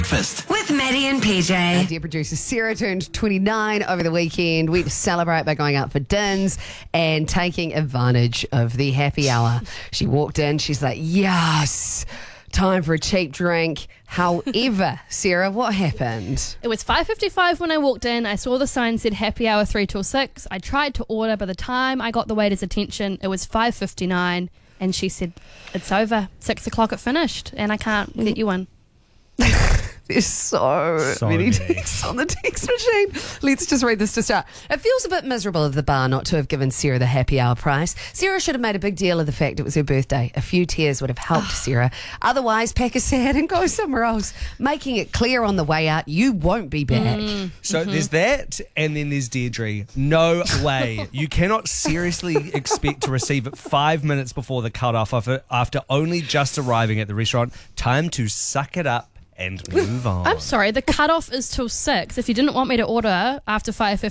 Breakfast with Maddie and PJ. Our dear producer Sarah turned 29 over the weekend. We celebrate by going out for dinners and taking advantage of the happy hour. She walked in, she's like, yes, time for a cheap drink. However, Sarah, what happened? It was 5:55 when I walked in. I saw the sign said happy hour 3 till 6. I tried to order. By the time I got the waiter's attention, it was 5:59, and she said, it's over. 6 o'clock it finished, and I can't get you one. There's so many texts on the text machine. Let's just read this to start. It feels a bit miserable of the bar not to have given Sarah the happy hour price. Sarah should have made a big deal of the fact it was her birthday. A few tears would have helped Sarah. Otherwise, pack a sad and go somewhere else. Making it clear on the way out, you won't be back. So there's that, and then there's Deirdre. No way. You cannot seriously expect to receive it 5 minutes before the cutoff after only just arriving at the restaurant. Time to suck it up and move on. I'm sorry, the cutoff is till 6. If you didn't want me to order after 5:50,